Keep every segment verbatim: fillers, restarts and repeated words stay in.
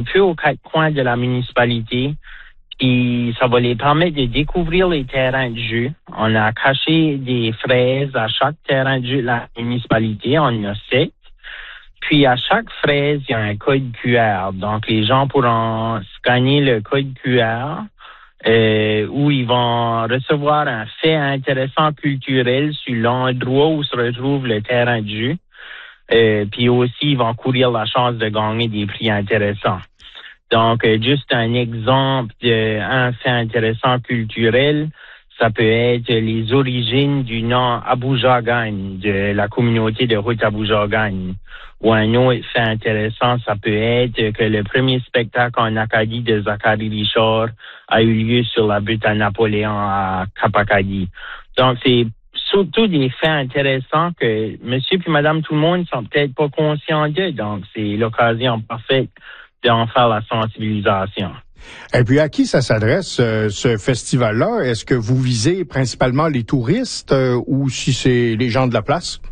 peu aux quatre coins de la municipalité. Et ça va les permettre de découvrir les terrains de jeu. On a caché des fraises à chaque terrain de jeu de la municipalité. On en a sept. Puis à chaque fraise, il y a un code Q R. Donc les gens pourront scanner le code Q R euh, où ils vont recevoir un fait intéressant culturel sur l'endroit où se retrouve le terrain de jeu. Euh, puis aussi, ils vont courir la chance de gagner des prix intéressants. Donc, euh, juste un exemple d'un fait intéressant culturel, ça peut être les origines du nom Abu Jagan, de la communauté de Route Abu Jagan. Ou un autre fait intéressant, ça peut être que le premier spectacle en Acadie de Zachary Richard a eu lieu sur la butte à Napoléon à Cap-Acadie. Donc, c'est surtout des faits intéressants que monsieur puis madame tout le monde sont peut-être pas conscients d'eux. Donc, c'est l'occasion parfaite d'en faire la sensibilisation. Et puis, à qui ça s'adresse, euh, ce festival-là? Est-ce que vous visez principalement les touristes euh, ou si c'est les gens de la place?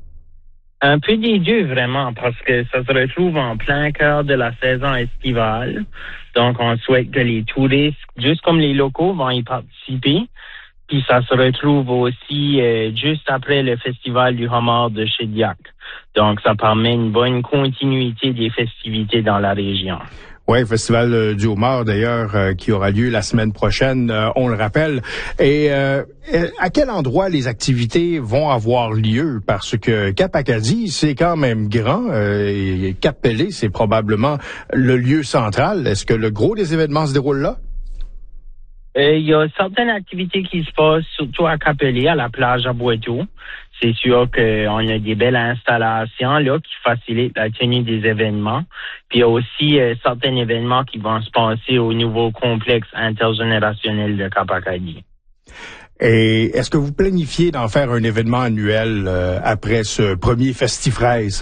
Un peu des deux, vraiment, parce que ça se retrouve en plein cœur de la saison estivale. Donc, on souhaite que les touristes, juste comme les locaux, vont y participer. Puis, ça se retrouve aussi euh, juste après le festival du homard de Shediac. Donc, ça permet une bonne continuité des festivités dans la région. Oui, Festival euh, du homard, d'ailleurs, euh, qui aura lieu la semaine prochaine, euh, on le rappelle. Et euh, à quel endroit les activités vont avoir lieu? Parce que Cap-Acadie, c'est quand même grand. Euh, et Cap-Pelé, c'est probablement le lieu central. Est-ce que le gros des événements se déroule là? Euh, il y a certaines activités qui se passent, surtout à Cap-Pelé, à la plage à Boiteau. C'est sûr qu'on a des belles installations là qui facilitent la tenue des événements. Puis il y a aussi euh, certains événements qui vont se passer au nouveau complexe intergénérationnel de Cap-Acadie. Et est-ce que vous planifiez d'en faire un événement annuel euh, après ce premier Festifraise?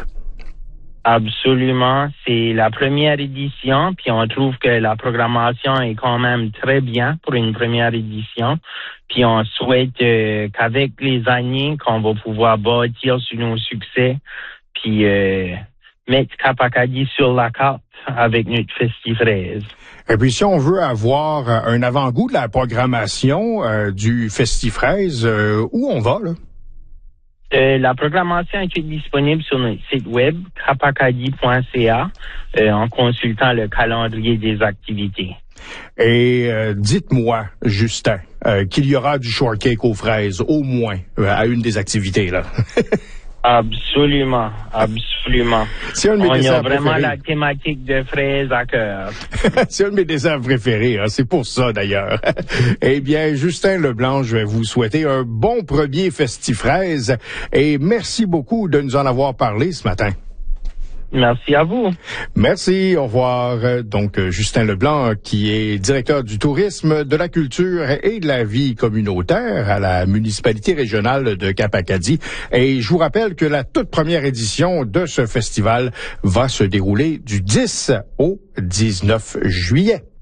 Absolument. C'est la première édition, puis on trouve que la programmation est quand même très bien pour une première édition. Puis on souhaite euh, qu'avec les années, qu'on va pouvoir bâtir sur nos succès, puis euh, mettre Cap-Acadie sur la carte avec notre Festifraise. Et puis si on veut avoir un avant-goût de la programmation euh, du Festifraise, euh, où on va, là? Euh, la programmation est disponible sur notre site web, capacadie point c a, euh, en consultant le calendrier des activités. Et euh, dites-moi, Justin, euh, qu'il y aura du shortcake aux fraises, au moins, euh, à une des activités, là. Absolument, absolument. C'est un de mes On a desserts vraiment préférés. la thématique de fraises à cœur. C'est un de mes desserts préférés, hein, c'est pour ça d'ailleurs. Eh bien, Justin Leblanc, je vais vous souhaiter un bon premier Festifraise et merci beaucoup de nous en avoir parlé ce matin. Merci à vous. Merci, au revoir. Donc, Justin Leblanc, qui est directeur du tourisme, de la culture et de la vie communautaire à la municipalité régionale de Cap-Acadie. Et je vous rappelle que la toute première édition de ce festival va se dérouler du dix au dix-neuf juillet.